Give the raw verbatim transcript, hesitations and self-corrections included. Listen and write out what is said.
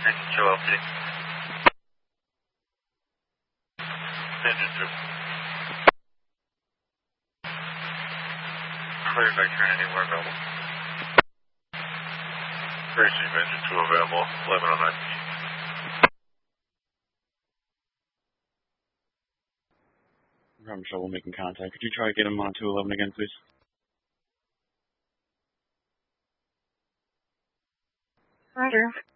Show L T. Engine two. Clear vector anywhere available. Racing engine two available, eleven oh nine. I'm having trouble making contact. Could you try to get him on two eleven again, please? Roger.